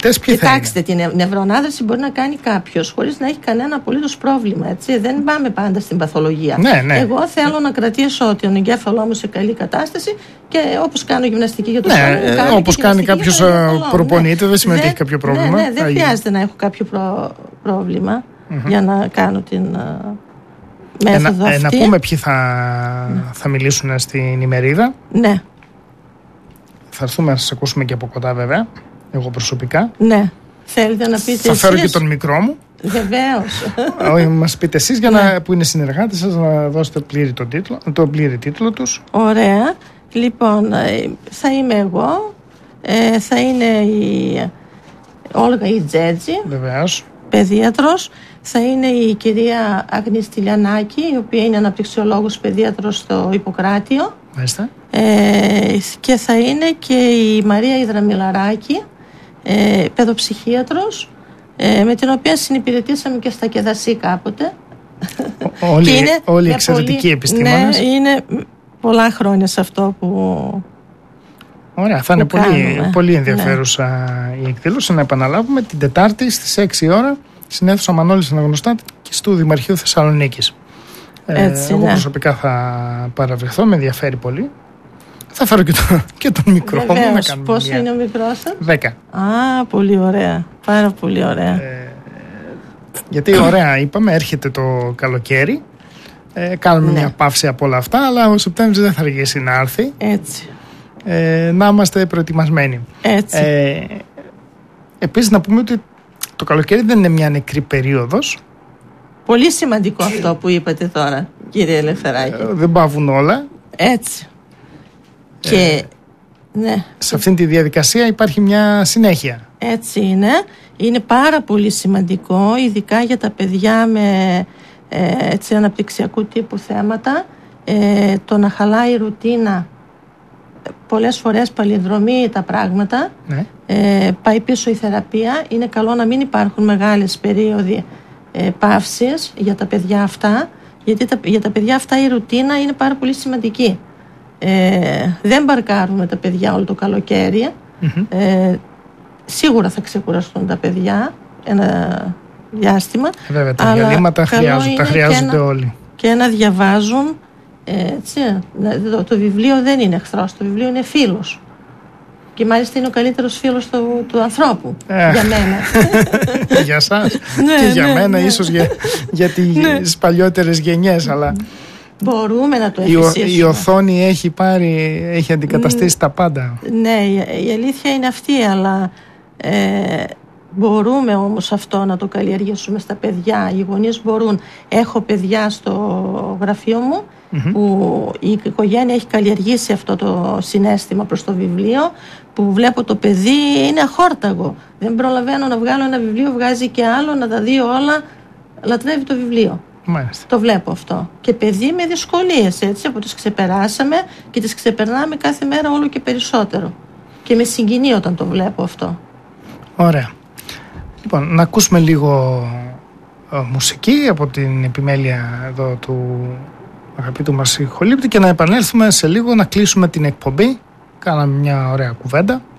Κοιτάξτε, την νευρονάδρεση μπορεί να κάνει κάποιος χωρίς να έχει κανένα απολύτως πρόβλημα. Έτσι. Δεν πάμε πάντα στην παθολογία. Ναι. Εγώ θέλω να κρατήσω τον εγκέφαλό μου σε καλή κατάσταση και όπως κάνω γυμναστική για το σώμα. Όπως κάνει κάποιος προπονείται, δεν σημαίνει ότι έχει κάποιο πρόβλημα. Ναι, δεν χρειάζεται να έχω κάποιο πρόβλημα για να κάνω την μέθοδο αυτή. Να πούμε ποιοι θα μιλήσουν στην ημερίδα. Ναι. Θα έρθουμε να σας ακούσουμε και από κοντά, βέβαια. Εγώ προσωπικά. Ναι. Θέλετε να πείτε θα φέρω και τον μικρό μου. Βεβαίως. Μας πείτε εσείς που είναι συνεργάτες σας, να δώσετε τον πλήρη τίτλο τους. Ωραία. Λοιπόν, θα είμαι εγώ. Θα είναι η Όλγα Ιτζέτζη. Βεβαίως. Παιδίατρος. Θα είναι η κυρία Αγνή Στυλιανάκη, η οποία είναι αναπτυξιολόγος παιδίατρος στο Ιπποκράτιο. Μάλιστα. Και θα είναι και η Μαρία Ιδραμιλαράκη, παιδοψυχίατρος, με την οποία συνυπηρετήσαμε και στα Κεδασί κάποτε. Όλοι εξαιρετικοί επιστήμονες. Ναι, είναι πολλά χρόνια σε αυτό που... Ωραία, θα είναι πολύ ενδιαφέρουσα η εκδήλωση. Να επαναλάβουμε την Τετάρτη στις 6 ώρα στην αίθουσα Μανώλης Αναγνωστάτη και στο Δημαρχείο Θεσσαλονίκης. Εγώ προσωπικά θα παραβρεθώ, με ενδιαφέρει πολύ. Θα φέρω και τον μικρό μου να κάνουμε. Πόσο είναι ο μικρός σας? 10. Α, πολύ ωραία. Πάρα πολύ ωραία. Γιατί ωραία είπαμε, έρχεται το καλοκαίρι. Κάνουμε μια παύση από όλα αυτά, αλλά ο Σεπτέμβρης δεν θα αργήσει να έρθει. Έτσι. Να είμαστε προετοιμασμένοι. Έτσι. Επίσης να πούμε ότι το καλοκαίρι δεν είναι μια νεκρή περίοδος. Πολύ σημαντικό αυτό που είπατε τώρα, κύριε Ελευθεράκη. Δεν παύουν όλα. Έτσι. Και ναι. Σε αυτήν τη διαδικασία υπάρχει μια συνέχεια. Έτσι είναι. Είναι πάρα πολύ σημαντικό, ειδικά για τα παιδιά με αναπτυξιακού τύπου θέματα, το να χαλάει η ρουτίνα. Πολλές φορές παλινδρομεί τα πράγματα, πάει πίσω η θεραπεία. Είναι καλό να μην υπάρχουν μεγάλες περίοδοι παύσης για τα παιδιά αυτά, γιατί για τα παιδιά αυτά η ρουτίνα είναι πάρα πολύ σημαντική. Δεν μπαρκάρουμε τα παιδιά όλο το καλοκαίρι. Σίγουρα θα ξεκουραστούν τα παιδιά ένα διάστημα. Βέβαια, τα διαλύματα χρειάζονται όλοι. Και να διαβάζουν. Το βιβλίο δεν είναι εχθρός, το βιβλίο είναι φίλος. Και μάλιστα είναι ο καλύτερος φίλος του ανθρώπου. Για μένα. Για σας και για μένα, ίσως για τις παλιότερες γενιές, αλλά μπορούμε να το εφησίσουμε. Η οθόνη έχει αντικαταστήσει τα πάντα. Ναι, η αλήθεια είναι αυτή, αλλά μπορούμε όμως αυτό να το καλλιεργήσουμε στα παιδιά. Οι γονείς μπορούν. Έχω παιδιά στο γραφείο μου που η οικογένεια έχει καλλιεργήσει αυτό το συναίσθημα προς το βιβλίο, που βλέπω το παιδί είναι αχόρταγο. Δεν προλαβαίνω να βγάλω ένα βιβλίο, βγάζει και άλλο, να τα δει όλα, λατρεύει το βιβλίο. Μάλιστα. Το βλέπω αυτό. Και παιδί με δυσκολίες, έτσι, που τις ξεπεράσαμε και τις ξεπερνάμε κάθε μέρα όλο και περισσότερο. Και με συγκινεί όταν το βλέπω αυτό. Ωραία. Λοιπόν, να ακούσουμε λίγο μουσική από την επιμέλεια εδώ του αγαπητού μας ηχολήπτη και να επανέλθουμε σε λίγο να κλείσουμε την εκπομπή. Κάναμε μια ωραία κουβέντα.